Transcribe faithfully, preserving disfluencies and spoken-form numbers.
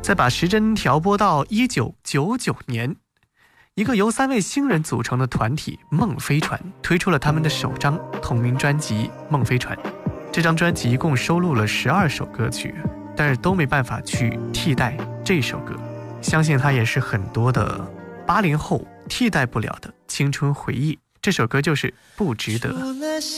再把时针调拨到一九九九年，一个由三位新人组成的团体梦飞船推出了他们的首张同名专辑《梦飞船》。这张专辑一共收录了十二首歌曲，但是都没办法去替代这首歌。相信它也是很多的八零后替代不了的青春回忆。这首歌就是不值得。